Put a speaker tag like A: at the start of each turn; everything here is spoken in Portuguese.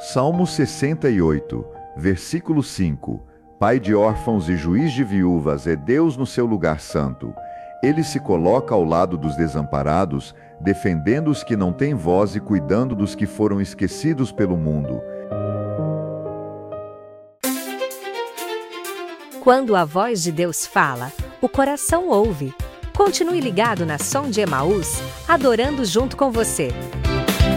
A: Salmo 68, versículo 5. Pai de órfãos e juiz de viúvas é Deus no seu lugar santo. Ele se coloca ao lado dos desamparados, defendendo os que não têm voz e cuidando dos que foram esquecidos pelo mundo.
B: Quando a voz de Deus fala, o coração ouve. Continue ligado na Som de Emaús, adorando junto com você.